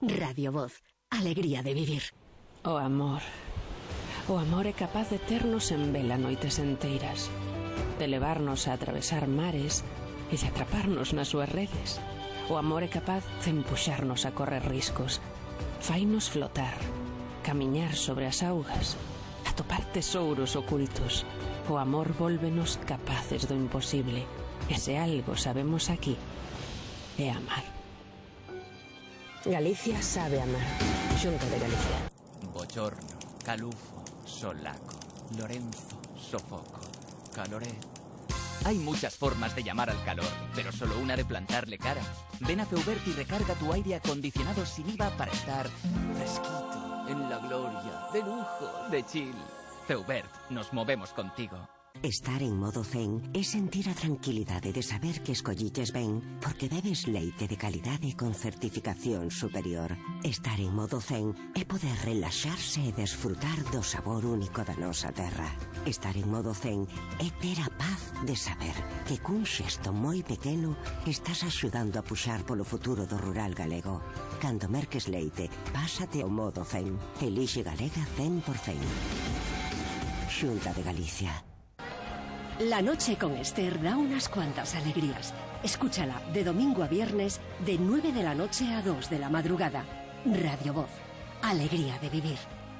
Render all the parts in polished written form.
Radio Voz, alegría de vivir. O amor é capaz de ternos en vela noites enteiras, de levarnos a atravesar mares e de atraparnos nas súas redes. O amor é capaz de empuxarnos a correr riscos, fainos flotar, camiñar sobre as augas, atopar tesouros ocultos. O amor vólvenos capaces do imposible. E se algo sabemos aquí, é amar. Galicia sabe amar. Xunta de Galicia. Bochorno, calufo, solaco, Lorenzo, sofoco, caloré. Hay muchas formas de llamar al calor, pero solo una de plantarle cara. Ven a Feubert y recarga tu aire acondicionado sin IVA para estar fresquito, en la gloria, de lujo, de chill. Feubert, nos movemos contigo. Estar en modo zen é sentir a tranquilidade de saber que escolliches ben porque bebes leite de calidade con certificación superior. Estar en modo zen é poder relaxarse e desfrutar do sabor único da nosa terra. Estar en modo zen é ter a paz de saber que cun xesto moi pequeno estás axudando a puxar polo futuro do rural galego. Cando merques leite, pásate ao modo zen. Elixe Galega 100%. Xunta de Galicia. La noche con Esther da unas cuantas alegrías. Escúchala de domingo a viernes de 9 de la noche a 2 de la madrugada. Radio Voz, alegría de vivir.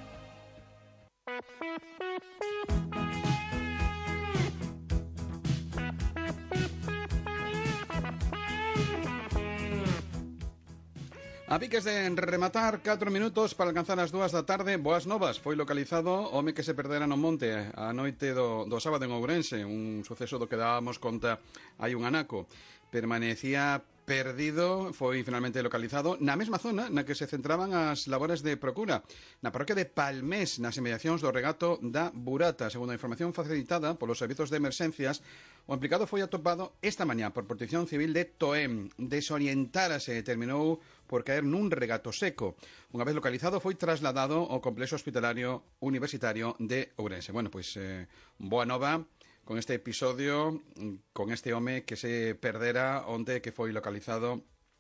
A piques de rematar 4 minutos para alcanzar as 2 da tarde. Boas novas, foi localizado o home que se perdera no monte a noite do sábado en Ourense, un suceso do que dábamos conta hai un anaco. Permanecía perdido, foi finalmente localizado na mesma zona na que se centraban as labores de procura, na parroquia de Palmés, nas inmediacións do regato da Burata. Segundo a información facilitada polos servizos de emerxencias, o implicado foi atopado esta mañá por Protección Civil de Toén. Desorientárase e terminou por caer nun regato seco. Unha vez localizado, foi trasladado ao complexo hospitalario universitario de Ourense. Bueno, pois, boa nova con este episodio, con este home que se perdera onte que foi localizado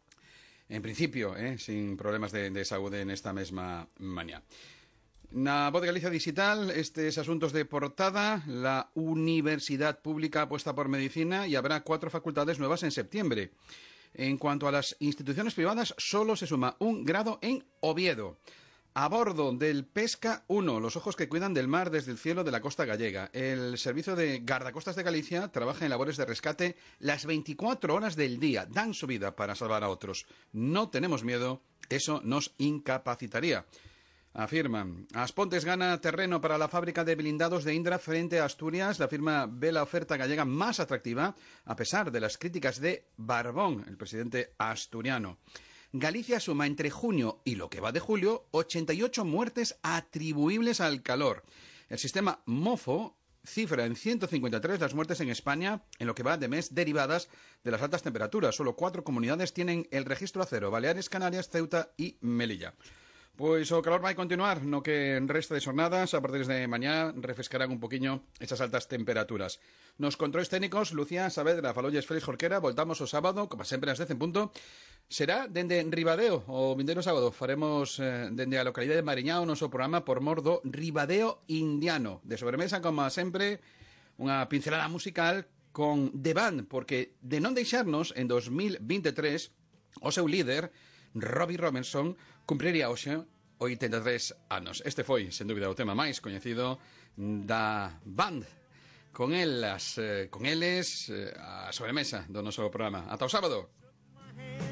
en principio, sin problemas de saúde nesta mesma mañá. Na Voz de Galicia Digital, estes asuntos de portada: la Universidad Pública apuesta por medicina y habrá 4 facultades nuevas en septiembre. En cuanto a las instituciones privadas, solo se suma un grado en Oviedo. A bordo del Pesca 1, los ojos que cuidan del mar desde el cielo de la costa gallega. El servicio de guardacostas de Galicia trabaja en labores de rescate las 24 horas del día. Dan su vida para salvar a otros. No tenemos miedo, eso nos incapacitaría. Afirman. Aspontes gana terreno para la fábrica de blindados de Indra frente a Asturias. La firma ve la oferta gallega más atractiva a pesar de las críticas de Barbón, el presidente asturiano. Galicia suma entre junio y lo que va de julio 88 muertes atribuibles al calor. El sistema MOFO cifra en 153 las muertes en España en lo que va de mes derivadas de las altas temperaturas. Solo 4 comunidades tienen el registro a cero: Baleares, Canarias, Ceuta y Melilla. Pois o calor vai continuar no que resta de xornadas. A partir de mañá refrescarán un poquinho esas altas temperaturas. Nos controis técnicos, Lucía Saavedra, falolles Félix Jorquera. Voltamos o sábado, como sempre ás 10 en punto. Será dende Ribadeo o vindeiro sábado. Faremos dende a localidade de Mariñá o noso programa por mor do Ribadeo indiano. De sobremesa, como sempre, unha pincelada musical con The Band, porque de non deixarnos en 2023 o seu líder, Robbie Robertson, cumpriría hoxe 83 anos. Este foi, sen dúbida, o tema máis coñecido da Band. Con eles, a sobremesa do noso programa. Ata o sábado.